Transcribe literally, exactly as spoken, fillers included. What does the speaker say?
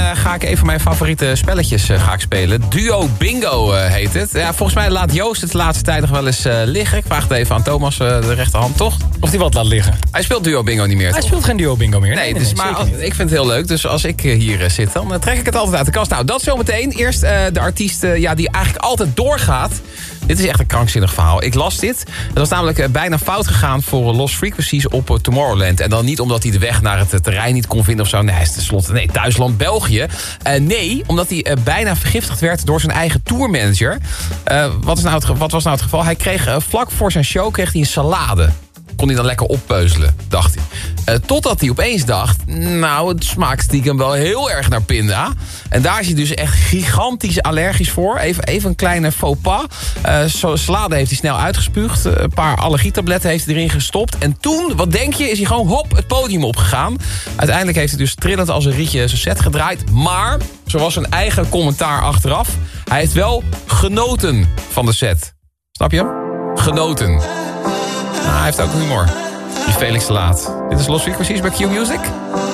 uh, ga ik een van mijn favoriete spelletjes uh, ga ik spelen. Duo Bingo uh, heet het. Ja, volgens mij laat Joost het de laatste tijd nog wel eens uh, liggen. Ik vraag het even aan Thomas, uh, de rechterhand, toch? Of die wat laat liggen. Hij speelt Duo Bingo niet meer, Hij toch? speelt geen Duo Bingo meer. Nee, nee, nee, dus, nee, maar als, ik vind het heel leuk. Dus als ik uh, hier uh, zit, dan uh, trek ik het altijd uit de kast. Nou, dat zometeen. Eerst uh, de artiest uh, ja, die eigenlijk altijd doorgaat. Dit is echt een krankzinnig verhaal. Ik las dit. Het was namelijk uh, bijna fout gegaan voor uh, Lost Frequencies op uh, Tomorrowland. En dan niet omdat hij de weg naar het uh, terrein niet kon vinden of zo. Nee, hij is tenslotte nee, thuisland België. Uh, nee, omdat hij uh, bijna vergiftigd werd door zijn eigen tourmanager. Uh, wat, is nou het, wat was nou het geval? Hij kreeg uh, vlak voor zijn show kreeg hij een salade. Kon hij dan lekker oppeuzelen, dacht hij. Uh, totdat hij opeens dacht, nou, het smaakt stiekem wel heel erg naar pinda. En daar is hij dus echt gigantisch allergisch voor. Even, even een kleine faux pas. Uh, zo, salade heeft hij snel uitgespuugd. Uh, een paar allergietabletten heeft hij erin gestopt. En toen, wat denk je, is hij gewoon hop het podium opgegaan. Uiteindelijk heeft hij dus trillend als een rietje zijn set gedraaid. Maar, zoals zijn eigen commentaar achteraf, hij heeft wel genoten van de set. Snap je? Genoten. Nou, hij heeft ook humor. Die Felix de Laat. Dit is Lost Frequencies bij Q Music.